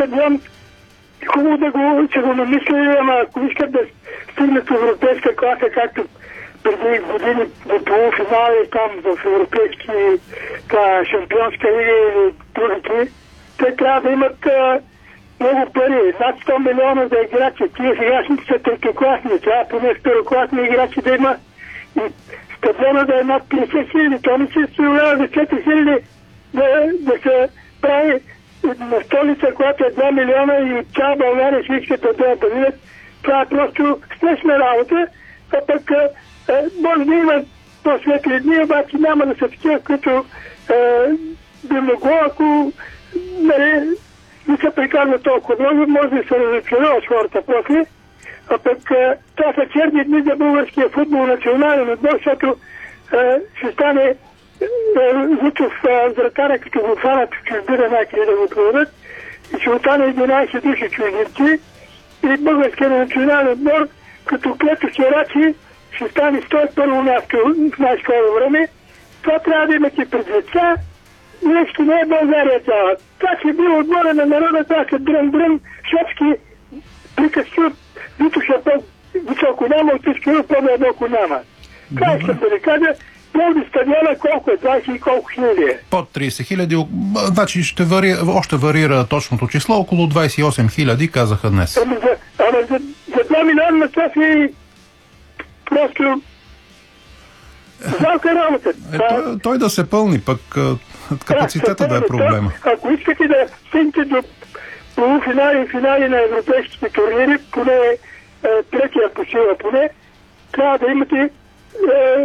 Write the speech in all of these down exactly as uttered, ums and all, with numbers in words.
стадион, хубаво да го, че го намислили, ама ако искат да стигнат в европейска класа, както преди години до полуфинали там в европейски та, шампионска лига или другите, те трябва да имат а, много пари, над сто милиона за играчи. Тия сегашните са третокласни, трябва поне второкласни играчи да има и стадиона да е над петдесет хиляди. То не се строява за четири хиляди да, да се прави на столица, която е два милиона и цяла България ще иска да дойдат да видят. Това е просто смешна работа, а пък е, може да има по-светли дни, обаче няма да са такива, които е, би могло, ако нали, не се приказва толкова много, може да се разочароват хората после. А пък е, това са черни дни за българския футбол национален отбор, защото е, ще стане Лучов вратаря, като го фанат в чужбина някъде да го проведат и ще остане единайсет души чужденци и българския национален отбор като клето сирачи ще стане сто и първо място в най-скоро време. Това трябва да имате предвид. Сега нещо не е България цяла. Това ще бил отбора на народа, това ще дръм-дръм, шопски приказки от Витоша по-високо няма, от Искиро по-дълбоко няма. Това искам да ви кажа. Пловдив стадиона колко е? двайсет и колко хиляди е? Под трийсет хиляди. Значи ще вари, още варира точното число. Около двайсет и осем хиляди казаха днес. Ама за, ама за, за два милиона на това си просто жалка работа. Е, той, той да се пълни, пък капацитета да е проблема. Ако искате да стигнете до полуфинали и финали на европейските турнири, поне е, третия по сила поне, трябва да имате е,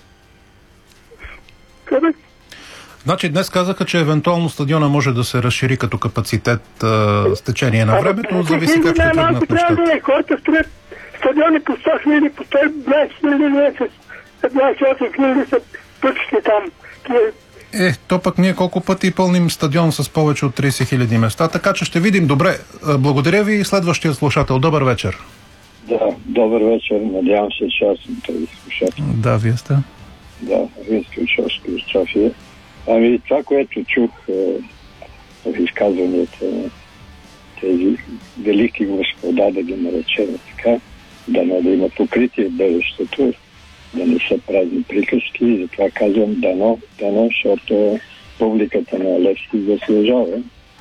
Значи днес казаха, че евентуално стадиона може да се разшири като капацитет а, с течение на времето, но зависи как ще тръгнат нещата. Трябва да е, хората строят стадиони по сто хиляди, по сто и двайсет хиляди, с двайсет и осем хиляди са пътищи там. Е, то пък ние колко пъти пълним стадион с повече от трийсет хиляди места, така че ще видим. Добре, благодаря ви. Следващия слушател. Добър вечер. Да, добър вечер. Надявам се, че аз съм този слушател. Да, вие сте. Да, Вински от Шошки от София. Ами това, което чух е, в изказванията на тези велики господа, да ги наречем така, да не да има покритие в бъдещето, да не са празни приказки, и затова казвам дано, дано, защото публиката на Левски заслужава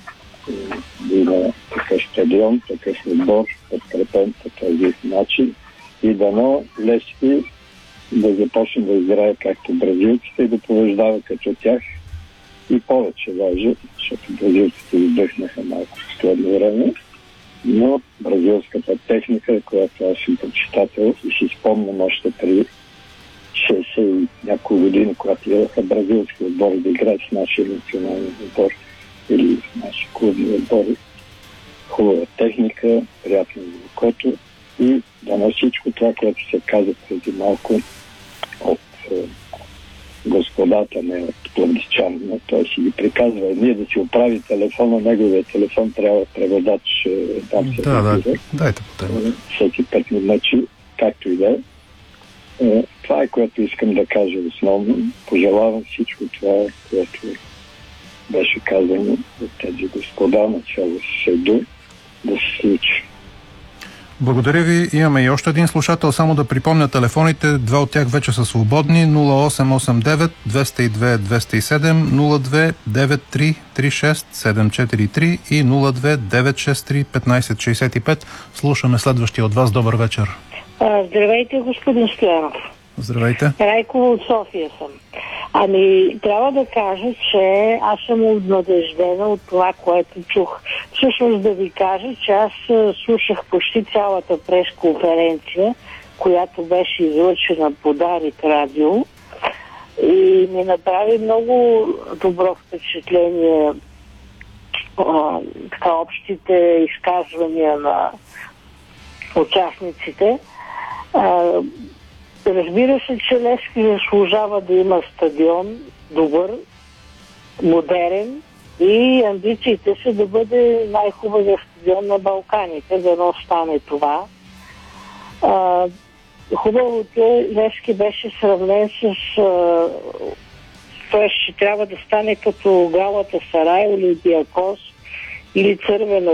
да има такъв стадион, такъв отбор, подкрепен по този начин и дано Левски да започне да играе както бразилците и да побеждава като тях и повече важи, защото бразилците издъхнаха малко в следно време, но бразилската техника, която аз съм почитател и си спомням още при шейсет и няколко години, когато идваха бразилски отбори да играят с нашия национален отбор или с наши клубни отбори. Хубава техника, приятно за окото и да на всичко това, което се каза преди малко от е, господата, не от пловдивчан, но той си ги приказва. Ние да си оправи телефона, неговия телефон трябва преводач там се да, да, дайте по темата. Всеки път ми мъчи, както и да е. Това е, което искам да кажа основно. Пожелавам всичко това, което беше казано от тези господа, начало с Сейду, да се случи. Благодаря ви. Имаме и още един слушател. Само да припомня телефоните. Два от тях вече са свободни. нула осем осем девет двеста и две двеста и седем, нула две девет три три шест седем четири три и нула две девет шест три петнайсет шейсет и пет. Слушаме следващия от вас. Добър вечер. Здравейте, господин Стоянов. Здравейте. Райко от София съм. Ами, трябва да кажа, че аз съм обнадеждена от това, което чух. Всъщност да ви кажа, че аз слушах почти цялата пресконференция, която беше излъчена по Дарик радио и ми направи много добро впечатление а, така общите изказвания на участниците. А, разбира се, че Левски заслужава да има стадион добър, модерен и амбициите са да бъде най-хубавия стадион на Балканите, да не остане това. А, хубавото е, Левски беше сравнен с а, т.е. ще трябва да стане като Галата Сарай, Олимпиакос или Цървена